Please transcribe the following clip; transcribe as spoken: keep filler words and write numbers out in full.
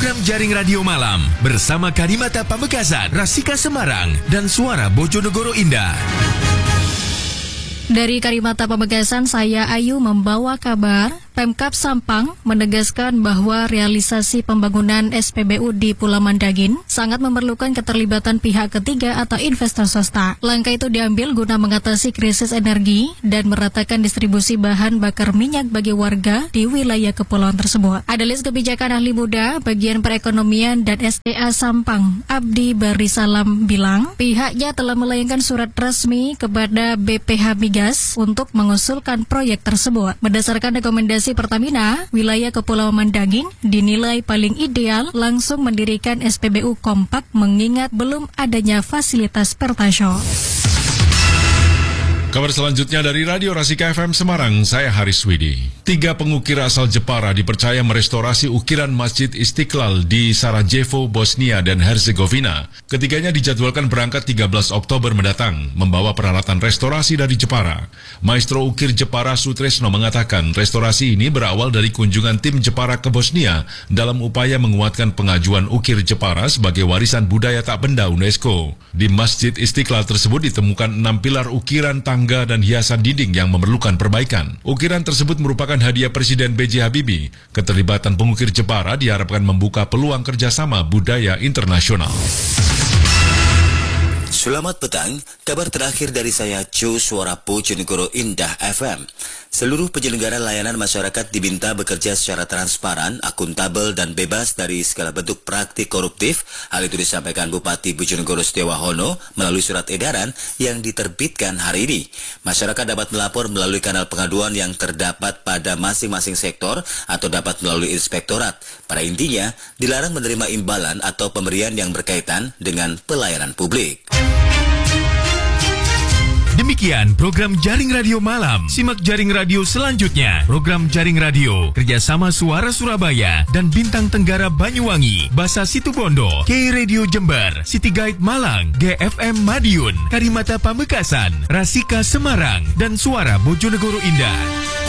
program Jaring Radio Malam bersama Karimata Pamekasan, Rasika Semarang, dan Suara Bojonegoro Indah. Dari Karimata Pamekasan, saya Ayu membawa kabar. Pemkab Sampang menegaskan bahwa realisasi pembangunan S P B U di Pulau Mandagin sangat memerlukan keterlibatan pihak ketiga atau investor swasta. Langkah itu diambil guna mengatasi krisis energi dan meratakan distribusi bahan bakar minyak bagi warga di wilayah kepulauan tersebut. Analis kebijakan ahli muda bagian perekonomian dan S D A Sampang, Abdi Barisalam bilang, pihaknya telah melayangkan surat resmi kepada B P H Migas untuk mengusulkan proyek tersebut. Berdasarkan rekomendasi Pertamina, wilayah Kepulauan Mandagin dinilai paling ideal langsung mendirikan S P B U kompak mengingat belum adanya fasilitas Pertasho. Kabar selanjutnya dari Radio Rasika F M Semarang, saya Haris Widi. Tiga pengukir asal Jepara dipercaya merestorasi ukiran Masjid Istiqlal di Sarajevo, Bosnia dan Herzegovina. Ketiganya dijadwalkan berangkat tiga belas Oktober mendatang, membawa peralatan restorasi dari Jepara. Maestro ukir Jepara Sutresno mengatakan restorasi ini berawal dari kunjungan tim Jepara ke Bosnia dalam upaya menguatkan pengajuan ukir Jepara sebagai warisan budaya tak benda UNESCO. Di Masjid Istiqlal tersebut ditemukan enam pilar ukiran tangga dan hiasan dinding yang memerlukan perbaikan. Ukiran tersebut merupakan hadiah Presiden B J Habibie. Keterlibatan pengukir Jepara diharapkan membuka peluang kerjasama budaya internasional. Selamat petang, kabar terakhir dari saya Joe Suara Bojonegoro Indah F M. Seluruh penyelenggara layanan masyarakat diminta bekerja secara transparan, akuntabel, dan bebas dari segala bentuk praktik koruptif. Hal itu disampaikan Bupati Bojonegoro Setiawahono melalui surat edaran yang diterbitkan hari ini. Masyarakat dapat melapor melalui kanal pengaduan yang terdapat pada masing-masing sektor atau dapat melalui inspektorat. Pada intinya, dilarang menerima imbalan atau pemberian yang berkaitan dengan pelayanan publik. Demikian program Jaring Radio Malam. Simak Jaring Radio selanjutnya. Program Jaring Radio kerjasama Suara Surabaya dan Bintang Tenggara Banyuwangi, Basa Situbondo, K Radio Jember, City Guide Malang, G F M Madiun, Karimata Pamekasan, Rasika Semarang, dan Suara Bojonegoro Indah.